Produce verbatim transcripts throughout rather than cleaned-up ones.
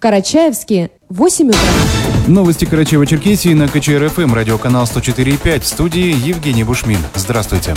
Карачаевске – восемь утра. Новости Карачаево-Черкесии на ка че эр эф эм, радиоканал сто четыре и пять. В студии Евгений Бушмин. Здравствуйте.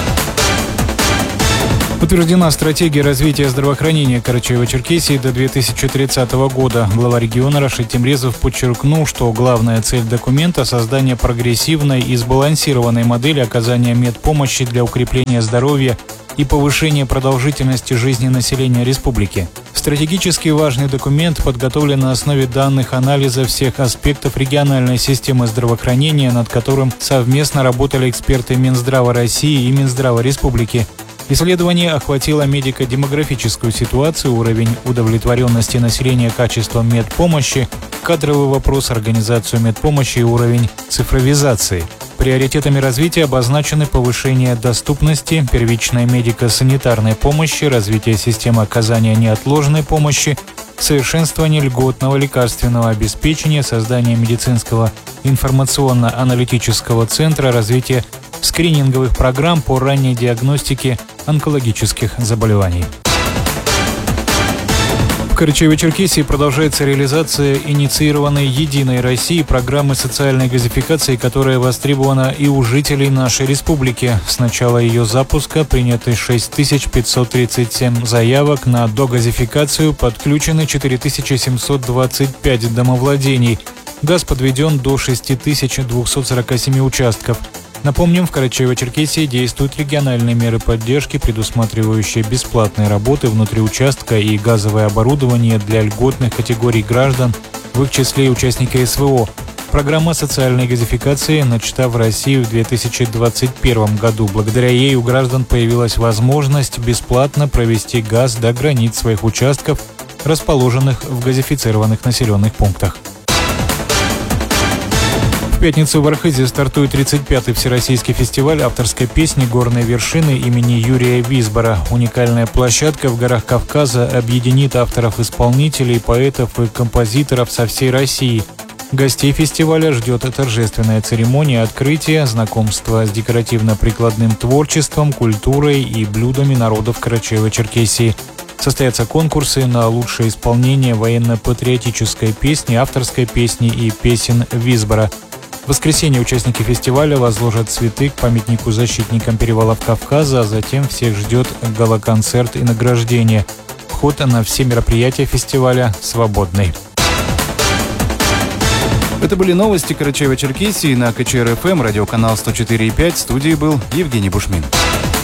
Утверждена стратегия развития здравоохранения Карачаево-Черкесии до две тысячи тридцатого года. Глава региона Рашид Темрезов подчеркнул, что главная цель документа – создание прогрессивной и сбалансированной модели оказания медпомощи для укрепления здоровья и повышения продолжительности жизни населения республики. Стратегически важный документ подготовлен на основе данных анализа всех аспектов региональной системы здравоохранения, над которым совместно работали эксперты Минздрава России и Минздрава Республики. Исследование охватило медико-демографическую ситуацию, уровень удовлетворенности населения качеством медпомощи, кадровый вопрос, организацию медпомощи и уровень цифровизации. Приоритетами развития обозначены повышение доступности, первичной медико-санитарной помощи, развитие системы оказания неотложной помощи, совершенствование льготного лекарственного обеспечения, создание медицинского информационно-аналитического центра, развитие скрининговых программ по ранней диагностике онкологических заболеваний. В Карачаево-Черкесии продолжается реализация инициированной «Единой России» программы социальной газификации, которая востребована и у жителей нашей республики. С начала ее запуска приняты шесть тысяч пятьсот тридцать семь заявок на догазификацию, подключены четыре тысячи семьсот двадцать пять домовладений. Газ подведен до шесть тысяч двести сорок семь участков. Напомним, в Карачаево-Черкесии действуют региональные меры поддержки, предусматривающие бесплатные работы внутри участка и газовое оборудование для льготных категорий граждан, в их числе и участники эс вэ о. Программа социальной газификации начата в России в две тысячи двадцать первом году. Благодаря ей у граждан появилась возможность бесплатно провести газ до границ своих участков, расположенных в газифицированных населенных пунктах. В пятницу в Архызе стартует тридцать пятый Всероссийский фестиваль авторской песни «Горные вершины» имени Юрия Висбора. Уникальная площадка в горах Кавказа объединит авторов-исполнителей, поэтов и композиторов со всей России. Гостей фестиваля ждет торжественная церемония открытия, знакомство с декоративно-прикладным творчеством, культурой и блюдами народов Карачаево-Черкесии. Состоятся конкурсы на лучшее исполнение военно-патриотической песни, авторской песни и песен Висбора. В воскресенье участники фестиваля возложат цветы к памятнику защитникам перевалов Кавказа, а затем всех ждет гала-концерт и награждение. Вход на все мероприятия фестиваля свободный. Это были новости Карачаево-Черкесии на ка че эр эф эм, радиоканал сто четыре и пять. В студии был Евгений Бушмин.